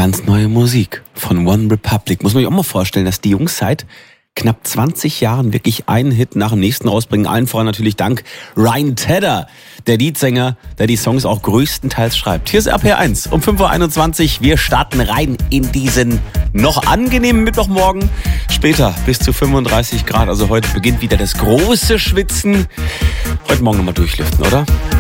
Ganz neue Musik von One Republic. Muss man sich auch mal vorstellen, dass die Jungs seit knapp 20 Jahren wirklich einen Hit nach dem nächsten rausbringen. Allen voran natürlich dank Ryan Tedder, der Leadsänger, der die Songs auch größtenteils schreibt. Hier ist RPR1 um 5.21 Uhr. Wir starten rein in diesen noch angenehmen Mittwochmorgen. Später bis zu 35 Grad. Also heute beginnt wieder das große Schwitzen. Heute Morgen nochmal durchlüften, oder?